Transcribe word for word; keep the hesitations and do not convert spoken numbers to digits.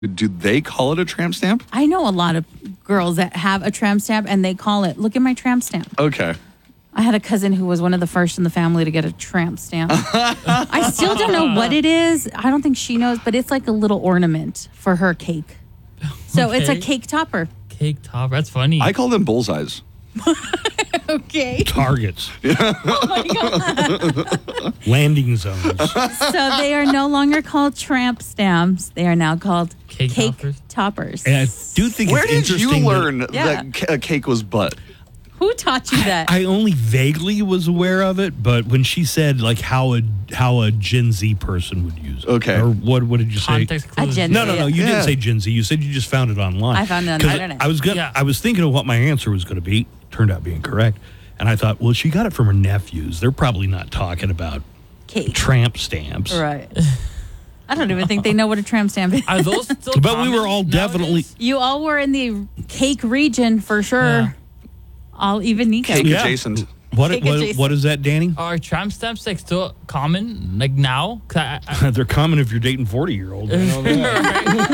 Do they call it a tramp stamp? I know a lot of girls that have a tramp stamp and they call it, look at my tramp stamp. Okay. I had a cousin who was one of the first in the family to get a tramp stamp. I still don't know what it is. I don't think she knows, but it's like a little ornament for her cake. So Okay. it's a cake topper. Cake top. That's funny. I call them bullseyes. Okay. Targets, Oh my God. landing zones. So they are no longer called tramp stamps. They are now called Cake cake, toppers? toppers. And I do think Where it's did interesting you that- learn Yeah. that ca- a cake was butt? Who taught you that? I only vaguely was aware of it, but when she said like how a how a Gen Z person would use it, Okay. or what what did you say? Context A clues. Gen No, no, no. You Yeah. didn't say Gen Z. You said you just found it online. I found it on the 'Cause internet. I was gonna, Yeah. I was thinking of what my answer was going to be. Turned out being correct, and I thought, well, she got it from her nephews. They're probably not talking about Cake. tramp stamps. Right. I don't even think they know what a tramp stamp is. Are those still But we were common all definitely- nowadays? You all were in the cake region for sure. Yeah. All even Nico. Cake Yeah. adjacent. What, Cake what adjacent. what is that, Danny? Are tramp stamps like still common like now? 'Cause I- I- They're common if you're dating forty year olds. I know that.